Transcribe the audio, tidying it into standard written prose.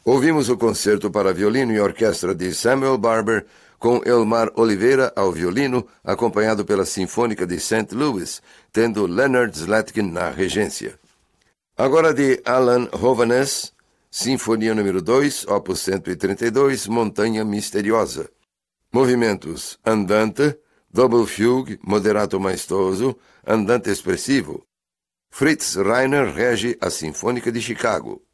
Ouvimos o concerto para violino e orquestra de Samuel Barber, com Elmar Oliveira ao violino, acompanhado pela Sinfônica de St. Louis, tendo Leonard Slatkin na regência. Agora de Alan Hovhaness, Sinfonia número 2, opus 132, Montanha Misteriosa. Movimentos Andante, Double Fugue, Moderato Maestoso, Andante Expressivo. Fritz Reiner rege a Sinfônica de Chicago.